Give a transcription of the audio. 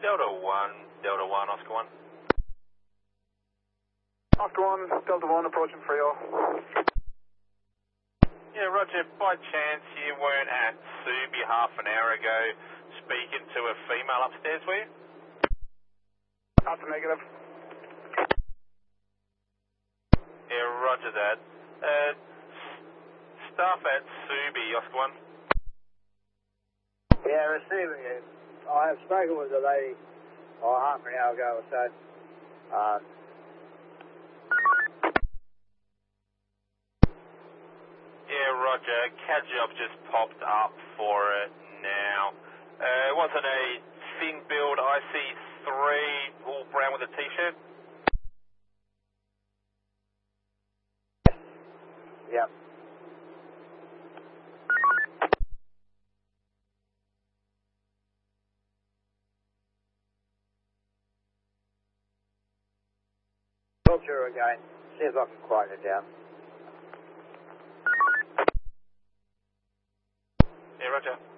Delta 1, Oscar 1. Oscar 1, Delta 1, approaching Frio. Yeah, Roger, by chance you weren't at Subi half an hour ago speaking to a female upstairs, were you? That's a negative. Yeah, roger that. Staff at Subi, Oscar 1. Yeah, receiving it. I have spoken with the lady half an hour ago or so. Yeah, roger. CAD job just popped up for it now. It wasn't a thin build IC3, all brown with a t-shirt? Yep. Talk to her again. See if I can quieten it down. Yeah, roger.